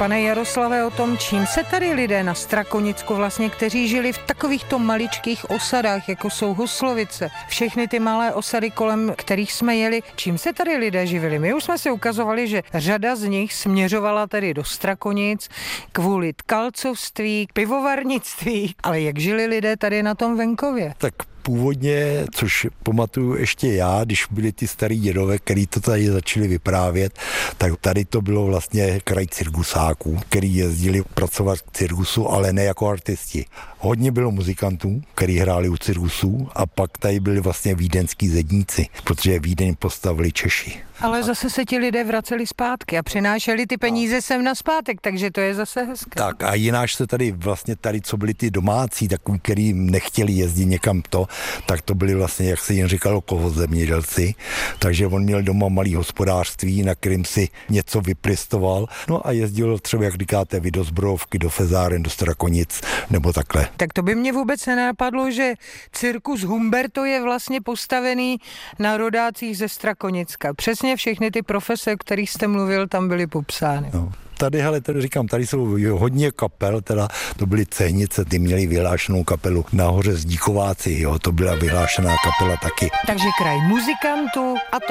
pane Jaroslave, o tom, čím se tady lidé na Strakonicku vlastně, kteří žili v takovýchto maličkých osadách, jako jsou Huslovice, všechny ty malé osady, kolem kterých jsme jeli, čím se tady lidé živili? My už jsme si ukazovali, že řada z nich směřovala tedy do Strakonic kvůli tkalcovství, pivovarnictví, ale jak žili lidé tady na tom venkově? Tak původně, což pamatuju ještě já, když byli ty starý dědové, který to tady začali vyprávět, tak tady to bylo vlastně kraj cirkusáků, který jezdili pracovat v cirkusu, ale ne jako artisti. Hodně bylo muzikantů, který hráli u cirkusů, a pak tady byli vlastně vídeňský zedníci, protože Vídeň postavili Češi. Ale zase se ti lidé vraceli zpátky a přinášeli ty peníze sem na zpátek, takže to je zase hezké. Tak a jináž se tady vlastně co byli ty domácí, takový, který nechtěli jezdit někam tak to byli vlastně, jak se jim říkalo, kovozemědělci. Takže on měl doma malý hospodářství, na kterým si něco vypěstoval. No a jezdil třeba, jak říkáte, vy do Zbrojovky, do Fezáren, do Strakonic nebo takhle. Tak to by mě vůbec nenapadlo, že cirkus Humberto je vlastně postavený na rodácích ze Strakonicka. Přesně všechny ty profese, o kterých jste mluvil, tam byly popsány. No. Tady jsou hodně kapel, teda to byly Cehnice, ty měli vyhlášenou kapelu, nahoře Zdíkováci, jo, to byla vyhlášená kapela taky. Takže kraj muzikantů a to